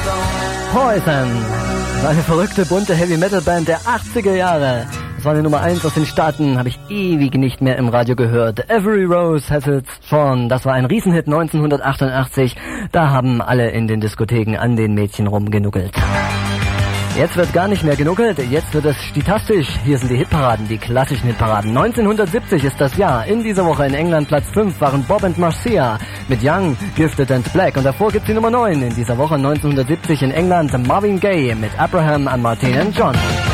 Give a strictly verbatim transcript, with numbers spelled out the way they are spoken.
Poison. Das war eine verrückte, bunte Heavy-Metal-Band der achtziger Jahre. Das war eine Nummer eins aus den Staaten, habe ich ewig nicht mehr im Radio gehört. Every Rose Has Its Thorn. Das war ein Riesenhit neunzehnhundertachtundachtzig. Da haben alle in den Diskotheken an den Mädchen rumgenuckelt. Jetzt wird gar nicht mehr genuckelt, jetzt wird es stitastisch. Hier sind die Hitparaden, die klassischen Hitparaden. neunzehnhundertsiebzig ist das Jahr. In dieser Woche in England Platz fünf waren Bob and Marcia mit Young, Gifted and Black. Und davor gibt's die Nummer neun. In dieser Woche neunzehnhundertsiebzig in England Marvin Gaye mit Abraham and Martin and John.